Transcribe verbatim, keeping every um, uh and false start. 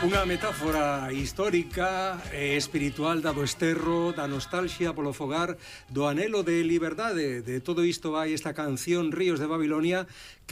Unha metáfora histórica e espiritual da do esterro, da nostalgia polo fogar, do anhelo de liberdade. De todo isto vai esta canción Ríos de Babilonia, que